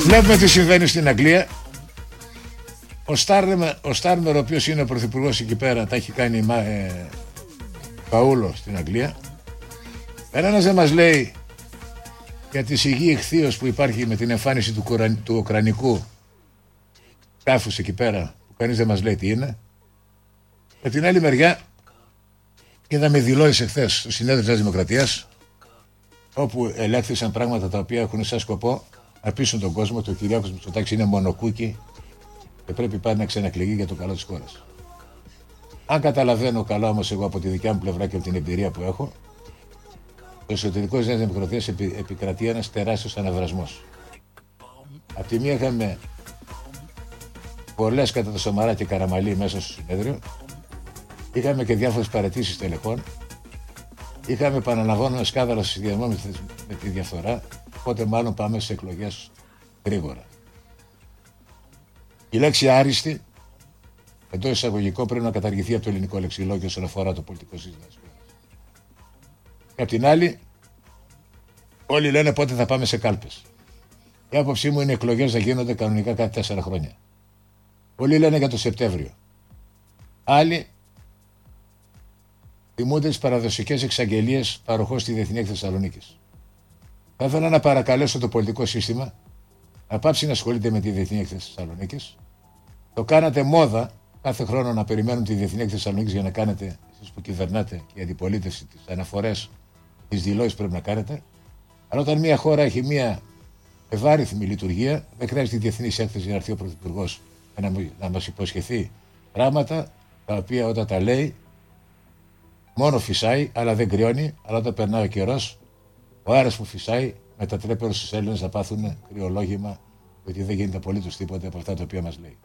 Βλέπουμε τι συμβαίνει στην Αγγλία. Ο Στάρμερ, ο οποίος είναι ο πρωθυπουργός εκεί πέρα, τα έχει κάνει παούλο στην Αγγλία. Ένας δεν μας λέει για τη σιγή ηχθείως που υπάρχει με την εμφάνιση του ουκρανικού σκάφους εκεί πέρα, που κανείς δεν μας λέει τι είναι. Με την άλλη μεριά είδαμε δηλώσεις εχθές στο συνέδριο της Δημοκρατίας, όπου ελέγχθησαν πράγματα τα οποία έχουν σαν σκοπό να πείσουν τον κόσμο ότι ο Κυριάκος Μητσοτάκης είναι μονοκούκι και πρέπει πάντα να ξανακλεγεί για το καλό της χώρας. Αν καταλαβαίνω καλά όμως εγώ από τη δικιά μου πλευρά και από την εμπειρία που έχω, το εσωτερικό της Νέας Δημοκρατίας επικρατεί ένας τεράστιος αναβρασμός. Απ' τη μία είχαμε πολλές κατά το Σαμαρά και Καραμαλή μέσα στο συνέδριο, είχαμε και διάφορες παραιτήσεις τελεκών, είχαμε επαναλαμβάνω ένα σκάνδαλο στη συνδυασμό με τη διαφθορά, οπότε μάλλον πάμε στις εκλογές γρήγορα. Η λέξη άριστη, εντός εισαγωγικών, πρέπει να καταργηθεί από το ελληνικό λεξιλόγιο όσον αφορά το πολιτικό σύστημα της χώρας. Και απ' την άλλη, όλοι λένε πότε θα πάμε σε κάλπες. Η άποψή μου είναι οι εκλογές να γίνονται κανονικά κάθε 4 χρόνια. Πολλοί λένε για το Σεπτέμβριο. Άλλοι θυμούνται τις παραδοσιακές εξαγγελίες παροχώς στη Διεθνή Έκθεση Θεσσαλονίκης. Θα ήθελα να παρακαλέσω το πολιτικό σύστημα να πάψει να ασχολείται με τη Διεθνή Έκθεση Θεσσαλονίκης. Το κάνατε μόδα κάθε χρόνο να περιμένουν τη Διεθνή Έκθεση Θεσσαλονίκης για να κάνετε, εσείς που κυβερνάτε και η αντιπολίτευση, τις αναφορές, τις δηλώσεις πρέπει να κάνετε. Αλλά όταν μια χώρα έχει μια ευάριθμη λειτουργία, δεν χρειάζεται η Διεθνή Έκθεση για να έρθει ο Πρωθυπουργός να μας υποσχεθεί πράγματα τα οποία όταν τα λέει μόνο φυσάει, αλλά δεν κρυώνει. Αλλά όταν περνάει ο καιρός, ο αέρας που φυσάει μετατρέπει όλους τους Έλληνες να πάθουν κρυολόγημα, ότι δεν γίνεται απολύτως τίποτα από αυτά τα οποία μας λέει.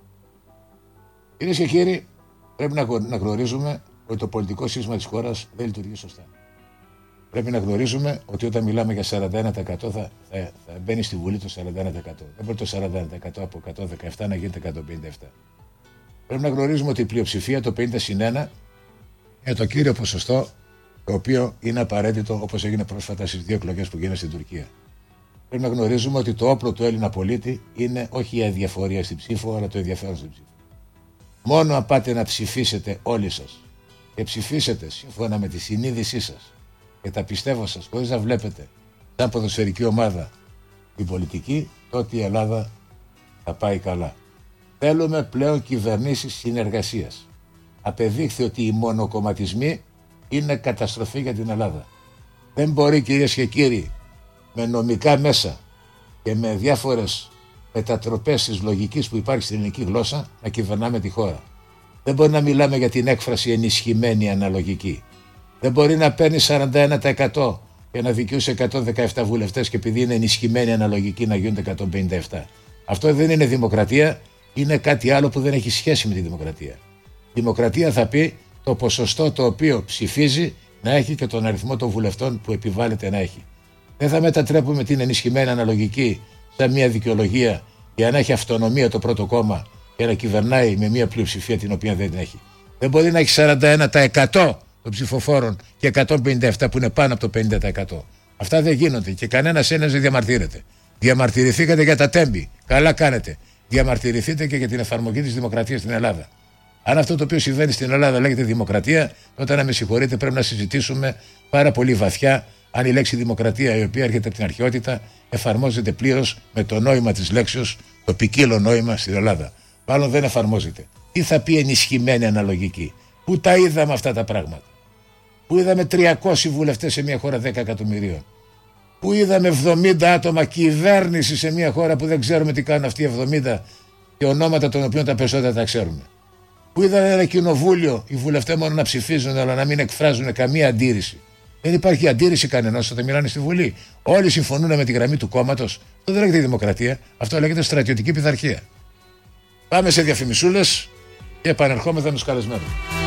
Κυρίες και κύριοι, πρέπει να γνωρίζουμε ότι το πολιτικό σύστημα της χώρας δεν λειτουργεί σωστά. Πρέπει να γνωρίζουμε ότι όταν μιλάμε για 41% θα μπαίνει στη Βουλή το 41%. Δεν μπορεί το 40% από 117 να γίνεται 157. Πρέπει να γνωρίζουμε ότι η πλειοψηφία, το 50-1, είναι το κύριο ποσοστό το οποίο είναι απαραίτητο, όπως έγινε πρόσφατα στις 2 εκλογές που γίνανε στην Τουρκία. Πρέπει να γνωρίζουμε ότι το όπλο του Έλληνα πολίτη είναι όχι η αδιαφορία στην ψήφο, αλλά το ενδιαφέρον στην ψήφο. Μόνο αν πάτε να ψηφίσετε όλοι σας και ψηφίσετε σύμφωνα με τη συνείδησή σας και τα πιστεύω σας, χωρίς να βλέπετε σαν ποδοσφαιρική ομάδα την πολιτική, τότε η Ελλάδα θα πάει καλά. Θέλουμε πλέον κυβερνήσεις συνεργασίας. Απεδείχθη ότι οι μονοκομματισμοί είναι καταστροφή για την Ελλάδα. Δεν μπορεί, κυρίες και κύριοι, με νομικά μέσα και με διάφορες μετατροπές της λογικής που υπάρχει στην ελληνική γλώσσα να κυβερνάμε τη χώρα. Δεν μπορεί να μιλάμε για την έκφραση ενισχυμένη αναλογική. Δεν μπορεί να παίρνει 41% και να δικαιούσε 117 βουλευτές και επειδή είναι ενισχυμένη αναλογική να γίνονται 157. Αυτό δεν είναι δημοκρατία, είναι κάτι άλλο που δεν έχει σχέση με τη δημοκρατία. Η δημοκρατία θα πει το ποσοστό το οποίο ψηφίζει να έχει και τον αριθμό των βουλευτών που επιβάλλεται να έχει. Δεν θα μετατρέπουμε την ενισχυμένη αναλογική σαν μια δικαιολογία για να έχει αυτονομία το πρώτο κόμμα και να κυβερνάει με μια πλειοψηφία την οποία δεν την έχει. Δεν μπορεί να έχει 41% των ψηφοφόρων και 157 που είναι πάνω από το 50%. Αυτά δεν γίνονται και κανένας Έλληνας δεν διαμαρτύρεται. Διαμαρτυρηθήκατε για τα τέμπη. Καλά κάνετε. Διαμαρτυρηθείτε και για την εφαρμογή της δημοκρατίας στην Ελλάδα. Αν αυτό το οποίο συμβαίνει στην Ελλάδα λέγεται δημοκρατία, τότε να με συγχωρείτε πρέπει να συζητήσουμε πάρα πολύ βαθιά αν η λέξη δημοκρατία, η οποία έρχεται από την αρχαιότητα, εφαρμόζεται πλήρως με το νόημα της λέξεως, το ποικίλο νόημα στην Ελλάδα. Μάλλον δεν εφαρμόζεται. Τι θα πει ενισχυμένη αναλογική? Πού τα είδαμε αυτά τα πράγματα? Πού είδαμε 300 βουλευτές σε μια χώρα 10 εκατομμυρίων? Πού είδαμε 70 άτομα κυβέρνηση σε μια χώρα που δεν ξέρουμε τι κάνουν αυτοί οι 70 και ονόματα των οποίων τα περισσότερα τα ξέρουμε? Πού είδαμε ένα κοινοβούλιο, οι βουλευτές μόνο να ψηφίζουν αλλά να μην εκφράζουν καμία αντίρρηση? Δεν υπάρχει αντίρρηση κανενός όταν μιλάνε στη Βουλή. Όλοι συμφωνούν με τη γραμμή του κόμματος. Αυτό δεν λέγεται δημοκρατία, αυτό λέγεται στρατιωτική πειθαρχία. Πάμε σε διαφημισούλες και επανερχόμεθα με τους καλεσμένους.